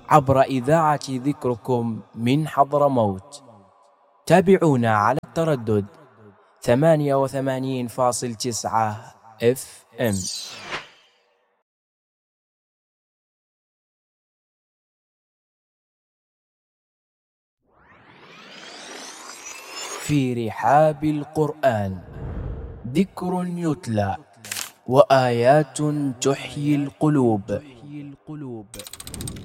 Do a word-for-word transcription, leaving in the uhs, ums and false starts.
عبر إذاعة ذكركم من حضرموت. تابعونا على التردد ثمانية وثمانين فاصل تسعة اف ام. في رحاب القرآن ذكر يتلى وآيات تحيي القلوب.